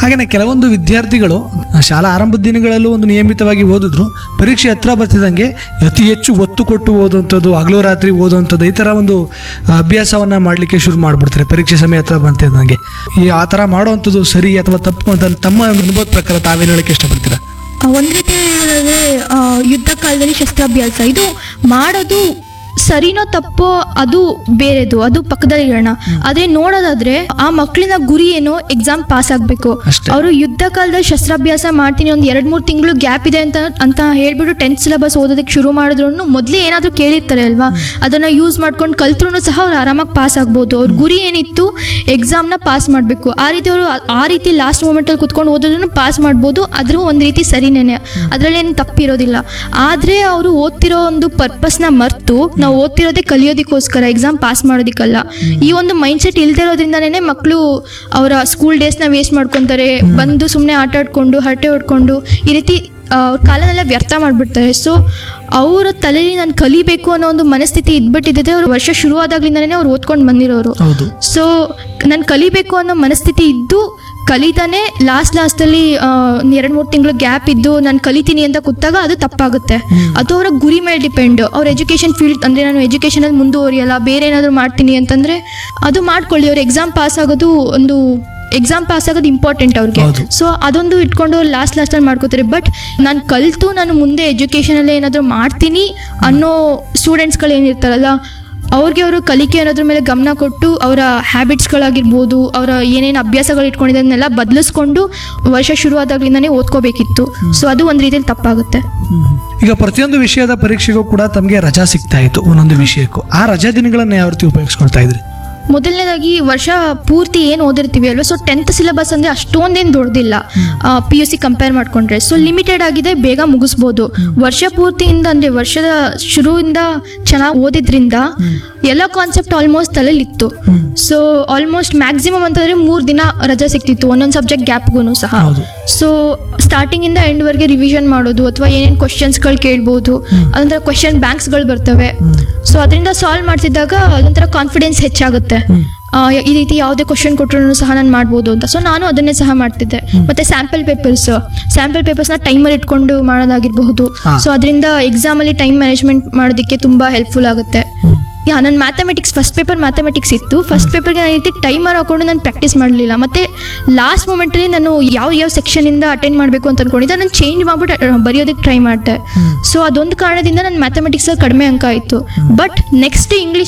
ಹಾಗೆಯೇ ಕೆಲವೊಂದು ವಿದ್ಯಾರ್ಥಿಗಳು ಶಾಲಾ ಆರಂಭದ ದಿನಗಳಲ್ಲೂ ಒಂದು ನಿಯಮಿತವಾಗಿ ಓದಿದ್ರು, ಪರೀಕ್ಷೆ ಹತ್ರ ಬರ್ತಿದ್ದಂಗೆ ಅತಿ ಹೆಚ್ಚು ಒತ್ತು ಕೊಟ್ಟು ಓದುವಂಥದ್ದು, ಹಗಲು ರಾತ್ರಿ ಓದುವಂಥದ್ದು, ಈ ಥರ ಒಂದು ಅಭ್ಯಾಸವನ್ನು ಮಾಡಲಿಕ್ಕೆ ಶುರು ಮಾಡಿಬಿಡ್ತಾರೆ ಪರೀಕ್ಷೆ ಸಮಯ ಹತ್ರ ಬಂತಿದ್ದಂಗೆ. ಆ ಥರ ಮಾಡುವಂಥದ್ದು ಸರಿ ಅಥವಾ ತಪ್ಪು ಅಂತ ತಮ್ಮ ಅನುಭವದ ಪ್ರಕಾರ ತಾವೇನು ಹೇಳಕ್ಕೆ ಇಷ್ಟಪಡ್ತೀರಾ? ಒಂದು ರೀತಿ ಹೇಳಿದ್ರೆ ಯುದ್ಧ ಕಾಲದಲ್ಲಿ ಶಸ್ತ್ರಾಭ್ಯಾಸ ಇದು ಮಾಡೋದು ಸರಿನೋ ತಪ್ಪೋ ಅದು ಬೇರೆದು, ಅದು ಪಕ್ಕದಲ್ಲಿ ಇರೋಣ. ಆದ್ರೆ ನೋಡೋದಾದ್ರೆ ಆ ಮಕ್ಕಳಿನ ಗುರಿ ಏನೋ ಎಕ್ಸಾಮ್ ಪಾಸ್ ಆಗ್ಬೇಕು. ಅವರು ಯುದ್ಧ ಕಾಲದಲ್ಲಿ ಶಸ್ತ್ರಾಭ್ಯಾಸ ಮಾಡ್ತೀನಿ, ಒಂದು 2-3 ತಿಂಗಳು ಗ್ಯಾಪ್ ಇದೆ ಅಂತ ಹೇಳ್ಬಿಟ್ಟು 10th ಸಿಲೆಬಸ್ ಓದೋದಕ್ಕೆ ಶುರು ಮಾಡಿದ್ರು ಮೊದಲೇ ಏನಾದರೂ ಕೇಳಿರ್ತಾರೆ ಅಲ್ವಾ, ಅದನ್ನ ಯೂಸ್ ಮಾಡ್ಕೊಂಡು ಕಲ್ತ್ರು ಸಹ ಅವ್ರು ಆರಾಮಾಗಿ ಪಾಸ್ ಆಗ್ಬೋದು. ಅವ್ರ ಗುರಿ ಏನಿತ್ತು ಎಕ್ಸಾಮ್ನ ಪಾಸ್ ಮಾಡಬೇಕು, ಅವರು ಆ ರೀತಿ ಲಾಸ್ಟ್ ಮೂಮೆಂಟಲ್ಲಿ ಕುತ್ಕೊಂಡು ಓದೋದನ್ನು ಪಾಸ್ ಮಾಡ್ಬೋದು. ಆದ್ರೂ ಒಂದು ರೀತಿ ಸರಿನೇನೆ, ಅದರಲ್ಲಿ ಏನು ತಪ್ಪಿರೋದಿಲ್ಲ. ಆದರೆ ಅವರು ಓದ್ತಿರೋ ಒಂದು ಪರ್ಪಸ್ನ ಮರೆತು ನಾವು ಓದ್ತಿರೋದೇ ಕಲಿಯೋದಕ್ಕೋಸ್ಕರ, ಎಕ್ಸಾಮ್ ಪಾಸ್ ಮಾಡೋದಕ್ಕಲ್ಲ. ಈ ಒಂದು ಮೈಂಡ್ ಸೆಟ್ ಇಲ್ದೇ ಇರೋದ್ರಿಂದನೇ ಮಕ್ಕಳು ಅವರ ಸ್ಕೂಲ್ ಡೇಸ್ನ ವೇಸ್ಟ್ ಮಾಡ್ಕೊತಾರೆ, ಬಂದು ಸುಮ್ಮನೆ ಆಟ ಆಡ್ಕೊಂಡು ಹರಟೆ ಹೊಡ್ಕೊಂಡು ಈ ರೀತಿ ಅವ್ರ ಕಾಲನೆಲ್ಲ ವ್ಯರ್ಥ ಮಾಡಿಬಿಡ್ತಾರೆ. ಸೊ ಅವರ ತಲೆಯಲ್ಲಿ ನಾನು ಕಲಿಬೇಕು ಅನ್ನೋ ಒಂದು ಮನಸ್ಥಿತಿ ಇದ್ಬಿಟ್ಟಿದ್ದೆ. ಅವ್ರು ವರ್ಷ ಶುರುವಾದಾಗ್ಲಿಂದನೇ ಅವ್ರು ಓದ್ಕೊಂಡು ಬಂದಿರೋರು. ಸೊ ನಾನು ಕಲಿಬೇಕು ಅನ್ನೋ ಮನಸ್ಥಿತಿ ಇದ್ದು ಕಲಿತಾನೆ ಲಾಸ್ಟಲ್ಲಿ 2-3 ತಿಂಗಳು ಗ್ಯಾಪ್ ಇದ್ದು ನಾನು ಕಲಿತೀನಿ ಅಂತ ಕೂತಾಗ ಅದು ತಪ್ಪಾಗುತ್ತೆ. ಅದು ಅವರ ಗುರಿ ಮೇಲೆ ಡಿಪೆಂಡ್. ಅವ್ರ ಎಜುಕೇಷನ್ ಫೀಲ್ಡ್ ಅಂದರೆ ನಾನು ಎಜುಕೇಷನಲ್ಲಿ ಮುಂದುವರಿಯಲ್ಲ, ಬೇರೆ ಏನಾದರೂ ಮಾಡ್ತೀನಿ ಅಂತಂದರೆ ಅದು ಮಾಡ್ಕೊಳ್ಳಿ. ಅವ್ರು ಎಕ್ಸಾಮ್ ಪಾಸ್ ಆಗೋದು ಇಂಪಾರ್ಟೆಂಟ್ ಅವ್ರಿಗೆ. ಸೊ ಅದೊಂದು ಇಟ್ಕೊಂಡು ಲಾಸ್ಟಲ್ಲಿ ಮಾಡ್ಕೋತಾರೆ. ಬಟ್ ನಾನು ಕಲಿತು ನಾನು ಮುಂದೆ ಎಜುಕೇಷನಲ್ಲೇ ಏನಾದರೂ ಮಾಡ್ತೀನಿ ಅನ್ನೋ ಸ್ಟೂಡೆಂಟ್ಸ್ಗಳು ಏನಿರ್ತಾರಲ್ಲ, ಅವ್ರಿಗೆ ಅವರು ಕಲಿಕೆ ಅನ್ನೋದ್ರ ಮೇಲೆ ಗಮನ ಕೊಟ್ಟು ಅವರ ಹ್ಯಾಬಿಟ್ಸ್ಗಳಾಗಿರ್ಬೋದು, ಅವರ ಏನೇನು ಅಭ್ಯಾಸಗಳು ಇಟ್ಕೊಂಡಿದ್ದನ್ನೆಲ್ಲ ಬದಲಿಸ್ಕೊಂಡು ವರ್ಷ ಶುರುವಾದಾಗ್ಲಿಂದನೇ ಓದ್ಕೋಬೇಕಿತ್ತು. ಸೊ ಅದು ಒಂದು ರೀತಿಯಲ್ಲಿ ತಪ್ಪಾಗುತ್ತೆ. ಈಗ ಪ್ರತಿಯೊಂದು ವಿಷಯದ ಪರೀಕ್ಷೆಗೂ ಕೂಡ ತಮಗೆ ರಜಾ ಸಿಗ್ತಾ ಇತ್ತು, ಒಂದೊಂದು ವಿಷಯಕ್ಕೂ. ಆ ರಜಾ ದಿನಗಳನ್ನ ಯಾವ ರೀತಿ ಉಪಯೋಗಿಸ್ಕೊಳ್ತಾ ಇದ್ರಿ? ಮೊದಲನೇದಾಗಿ ವರ್ಷ ಪೂರ್ತಿ ಏನು ಓದಿರ್ತೀವಿ ಅಲ್ವಾ, ಸೊ 10th ಸಿಲೆಬಸ್ ಅಂದರೆ ಅಷ್ಟೊಂದೇನು ದೊಡ್ಡದಿಲ್ಲ PUC ಕಂಪೇರ್ ಮಾಡಿಕೊಂಡ್ರೆ. ಸೊ ಲಿಮಿಟೆಡ್ ಆಗಿದೆ, ಬೇಗ ಮುಗಿಸ್ಬೋದು. ವರ್ಷ ಪೂರ್ತಿಯಿಂದ ಅಂದರೆ ವರ್ಷದ ಶುರುವಿಂದ ಚೆನ್ನಾಗಿ ಓದಿದ್ರಿಂದ ಎಲ್ಲ concept almost ತಲೆಯಲ್ಲಿತ್ತು. So almost maximum ಅಂತಂದರೆ 3 ದಿನ ರಜಾ ಸಿಗ್ತಿತ್ತು ಒಂದೊಂದು ಸಬ್ಜೆಕ್ಟ್ ಗ್ಯಾಪ್ಗೂ ಸಹ. ಸೊ ಸ್ಟಾರ್ಟಿಂಗಿಂದ ಎಂಡ್ವರೆಗೆ ರಿವಿಷನ್ ಮಾಡೋದು, ಅಥವಾ ಏನೇನು ಕ್ವಶನ್ಸ್ಗಳು ಕೇಳ್ಬೋದು, ಅದೊಂಥರ ಕ್ವಶನ್ ಬ್ಯಾಂಕ್ಸ್ಗಳು ಬರ್ತವೆ. ಸೊ ಅದರಿಂದ ಸಾಲ್ವ್ ಮಾಡ್ತಿದ್ದಾಗ ಅದೊಂಥರ ಕಾನ್ಫಿಡೆನ್ಸ್ ಹೆಚ್ಚಾಗುತ್ತೆ. ಈ ರೀತಿ ಯಾವುದೇ ಕ್ವಶನ್ ಕೊಟ್ಟರು ಸಹ ನಾನು ಮಾಡ್ಬೋದು ಅಂತ. ಸೊ ನಾನು ಅದನ್ನೇ ಸಹ ಮಾಡ್ತಿದ್ದೆ. ಮತ್ತೆ ಸ್ಯಾಂಪಲ್ ಪೇಪರ್ಸ್ನ ಟೈಮರ್ ಇಟ್ಕೊಂಡು ಮಾಡೋದಾಗಿರಬಹುದು. ಸೊ ಅದರಿಂದ ಎಕ್ಸಾಮಲ್ಲಿ ಟೈಮ್ ಮ್ಯಾನೇಜ್ಮೆಂಟ್ ಮಾಡೋದಕ್ಕೆ ತುಂಬ ಹೆಲ್ಪ್ಫುಲ್ ಆಗುತ್ತೆ. ನನ್ನ ಫಸ್ಟ್ ಪೇಪರ್ ಮ್ಯಾಥಮೆಟಿಕ್ಸ್ ಇತ್ತು. ಫಸ್ಟ್ ಪೇಪರ್ಗೆ ನಾನು ರೀತಿ ಟೈಮರ್ ಹಾಕೊಂಡು ನಾನು ಪ್ರಾಕ್ಟೀಸ್ ಮಾಡಲಿಲ್ಲ. ಮತ್ತು ಲಾಸ್ಟ್ ಮೂಮೆಂಟಲ್ಲಿ ನಾನು ಯಾವ ಸೆಕ್ಷನಿಂದ ಅಟೆಂಡ್ ಮಾಡಬೇಕು ಅಂತ ಅಂದ್ಕೊಂಡಿದ್ದೆ, ನಾನು ಚೇಂಜ್ ಮಾಡಿಬಿಟ್ಟು ಬರೆಯೋದಕ್ಕೆ ಟ್ರೈ ಮಾಡಿದೆ. ಸೊ ಅದೊಂದು ಕಾರಣದಿಂದ ನನ್ನ ಮ್ಯಾಥಮೆಟಿಕ್ಸಲ್ಲಿ ಕಡಿಮೆ ಅಂಕ ಆಯಿತು. But next English